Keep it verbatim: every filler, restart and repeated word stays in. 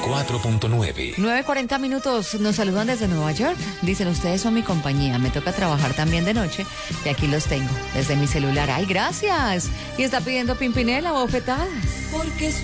cuatro punto nueve. nueve cuarenta minutos, nos saludan desde Nueva York. Dicen, ustedes son mi compañía, me toca trabajar también de noche y aquí los tengo desde mi celular. ¡Ay, gracias! Y está pidiendo Pimpinela bofetadas. Porque